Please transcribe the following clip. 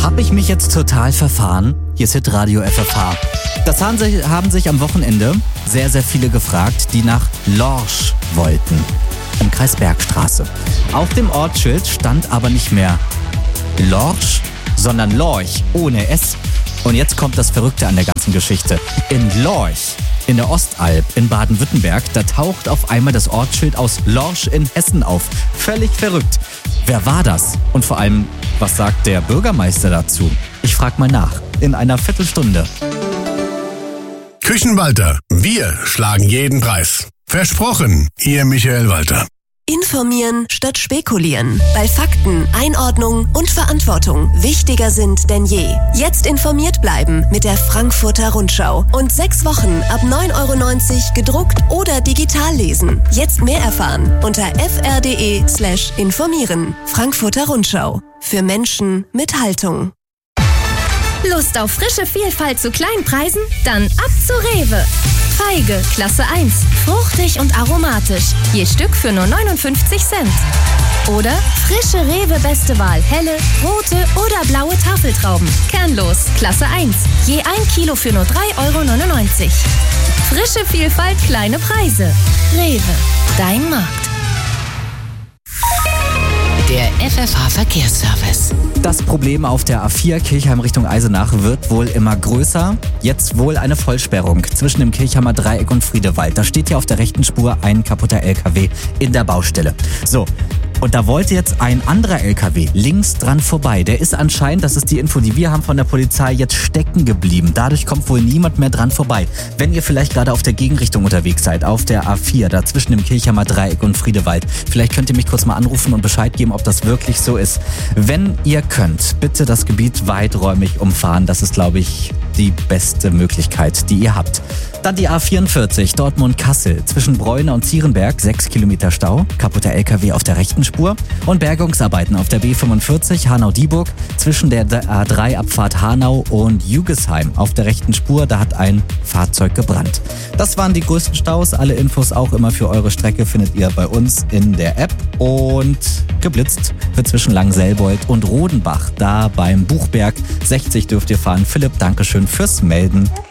Hab ich mich jetzt total verfahren? Hier ist Hitradio FFH. Das haben sich am Wochenende sehr, sehr viele gefragt, die nach Lorsch wollten. Im Kreis Bergstraße. Auf dem Ortsschild stand aber nicht mehr Lorsch, sondern Lorch ohne S. Und jetzt kommt das Verrückte an der ganzen Geschichte. In Lorch, in der Ostalb in Baden-Württemberg, da taucht auf einmal das Ortsschild aus Lorsch in Hessen auf. Völlig verrückt. Wer war das? Und vor allem, was sagt der Bürgermeister dazu? Ich frag mal nach. In einer Viertelstunde. Küchenwalter, wir schlagen jeden Preis. Versprochen, Ihr Michael Walter. Informieren statt spekulieren. Weil Fakten, Einordnung und Verantwortung wichtiger sind denn je. Jetzt informiert bleiben mit der Frankfurter Rundschau. Und 6 Wochen ab 9,90 € gedruckt oder digital lesen. Jetzt mehr erfahren unter fr.de/informieren. Frankfurter Rundschau. Für Menschen mit Haltung. Lust auf frische Vielfalt zu kleinen Preisen? Dann ab zu Rewe. Feige, Klasse 1. Fruchtig und aromatisch. Je Stück für nur 59 Cent. Oder frische Rewe Beste Wahl. Helle, rote oder blaue Tafeltrauben. Kernlos, Klasse 1. Je 1 Kilo für nur 3,99 €. Frische Vielfalt, kleine Preise. Rewe, dein Markt. Der FFH-Verkehrsservice. Das Problem auf der A4 Kirchheim Richtung Eisenach wird wohl immer größer. Jetzt wohl eine Vollsperrung zwischen dem Kirchheimer Dreieck und Friedewald. Da steht hier auf der rechten Spur ein kaputter LKW in der Baustelle. So. Und da wollte jetzt ein anderer LKW links dran vorbei. Der ist anscheinend, das ist die Info, die wir haben von der Polizei, jetzt stecken geblieben. Dadurch kommt wohl niemand mehr dran vorbei. Wenn ihr vielleicht gerade auf der Gegenrichtung unterwegs seid, auf der A4, da zwischen dem Kirchheimer Dreieck und Friedewald, vielleicht könnt ihr mich kurz mal anrufen und Bescheid geben, ob das wirklich so ist. Wenn ihr könnt, bitte das Gebiet weiträumig umfahren. Das ist, glaube ich, die beste Möglichkeit, die ihr habt. Dann die A44 Dortmund-Kassel zwischen Bräune und Zierenberg, 6 Kilometer Stau, kaputter LKW auf der rechten Spur und Bergungsarbeiten auf der B45 Hanau-Dieburg zwischen der A3-Abfahrt Hanau und Jügesheim auf der rechten Spur, da hat ein Fahrzeug gebrannt. Das waren die größten Staus. Alle Infos auch immer für eure Strecke findet ihr bei uns in der App. Und geblitzt wird zwischen Langselbold und Rodenbach, da beim Buchberg. 60 dürft ihr fahren. Philipp, Dankeschön fürs Melden.